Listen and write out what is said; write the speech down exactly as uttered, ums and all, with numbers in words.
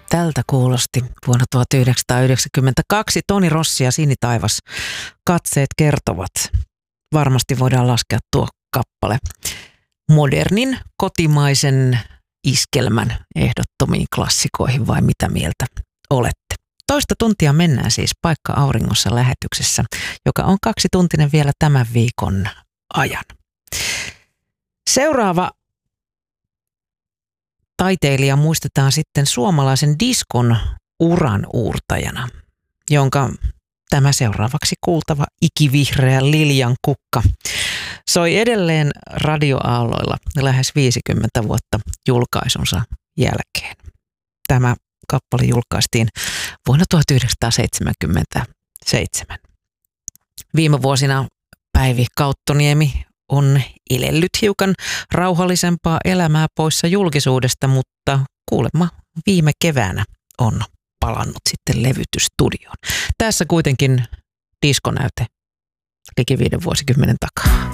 Tältä kuulosti vuonna tuhatyhdeksänsataayhdeksänkymmentäkaksi Toni Rossi ja Sinitaivas. Katseet kertovat. Varmasti voidaan laskea tuo kappale modernin kotimaisen iskelmän ehdottomiin klassikoihin, vai mitä mieltä olette? Toista tuntia mennään siis Paikka auringossa -lähetyksessä, joka on kaksituntinen vielä tämän viikon ajan. Seuraava taiteilija muistetaan sitten suomalaisen diskon uran uurtajana, jonka tämä seuraavaksi kuultava ikivihreä Liljan kukka soi edelleen radioaalloilla lähes viisikymmentä vuotta julkaisunsa jälkeen. Tämä kappale julkaistiin vuonna tuhatyhdeksänsataaseitsemänkymmentäseitsemän. Viime vuosina Päivi Kauttoniemi on elellyt hiukan rauhallisempaa elämää poissa julkisuudesta, mutta kuulemma viime keväänä on palannut sitten levytysstudioon. Tässä kuitenkin diskonäyte liki viiden vuosikymmenen takaa.